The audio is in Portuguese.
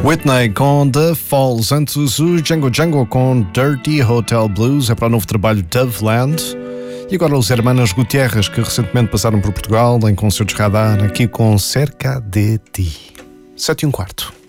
Whitney com The Falls, antes o Django Django com Dirty Hotel Blues, é para o novo trabalho Doveland. E agora os Hermanos Gutierrez, que recentemente passaram por Portugal em concertos radar, aqui com Cerca de Ti. 7 e um quarto.